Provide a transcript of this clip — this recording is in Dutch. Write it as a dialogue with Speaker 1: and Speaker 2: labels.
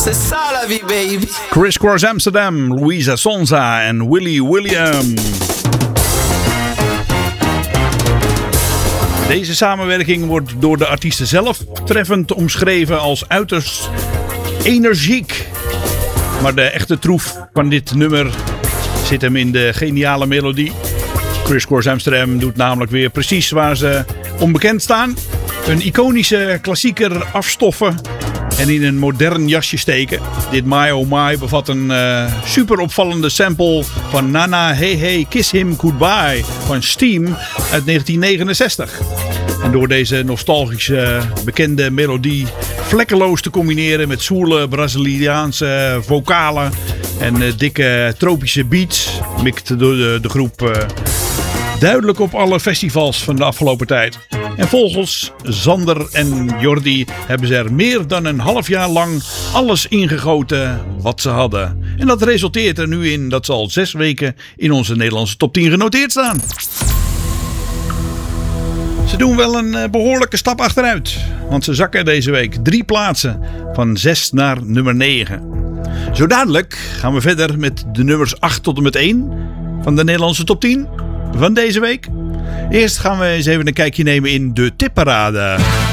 Speaker 1: C'est ça la vie, baby.
Speaker 2: Criss Cross Amsterdam, Louisa Sonza en Willie William. Deze samenwerking wordt door de artiesten zelf treffend omschreven als uiterst energiek. Maar de echte troef van dit nummer zit hem in de geniale melodie. Criss Cross Amsterdam doet namelijk weer precies waar ze onbekend staan. Een iconische klassieker afstoffen en in een modern jasje steken. Dit My Oh My bevat een super opvallende sample van Nana Hey Hey Kiss Him Goodbye van Steam uit 1969. En door deze nostalgische bekende melodie vlekkeloos te combineren met zwoele Braziliaanse vocalen en dikke tropische beats, mikt de groep duidelijk op alle festivals van de afgelopen tijd. En volgens Zander en Jordi hebben ze er meer dan een half jaar lang alles ingegoten wat ze hadden. En dat resulteert er nu in dat ze al 6 weken in onze Nederlandse top 10 genoteerd staan. Ze doen wel een behoorlijke stap achteruit. Want ze zakken deze week 3 plaatsen van 6 naar nummer 9. Zo dadelijk gaan we verder met de nummers 8 tot en met 1 van de Nederlandse top 10 van deze week. Eerst gaan we eens even een kijkje nemen in de tipparade.